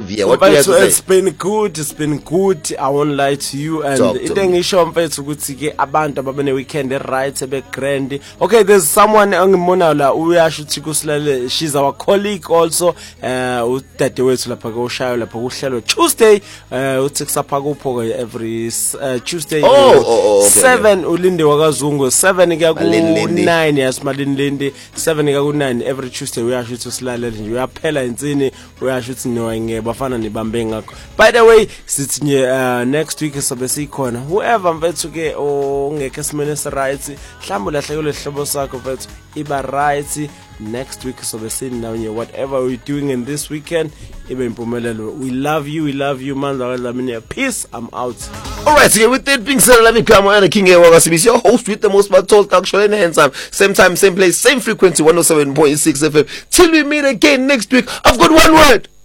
Via. What do you have to say? It's been good. I won't lie to you. And into ngisho mfethu ukuthi ke abantu ababene weekend right ebe grand. Okay, there's someone ongimona la uyasho ukuthi kusilale. She's our colleague also. Udade wethu lapha ko shayo lapha kuhlelo Tuesday. Uthi kusapha kupho every Tuesday. Okay, 7 ulinde wakazungu 7 kuya ku 9 yasimalindi 7 kuya ku 9 every Tuesday uyasho ukuthi usilale nje uyaphela insini uyasho ukuthi no bafana nibambe ngakho. By the way sithi next week sobe sikhona whoever mfethu ke ongeke simene se right mhlawumbe lahlekele ihlobo sakho mfethu iba right next week sobe sinawunye whatever we're doing in this weekend ibe impumelelo. We love you man. Peace. I'm out. Alright, so with that being said, let me come on. King Wakasibi, your host with the most told talk show in hands time. Same time, same place, same frequency, 107.6 FM. Till we meet again next week, I've got one word.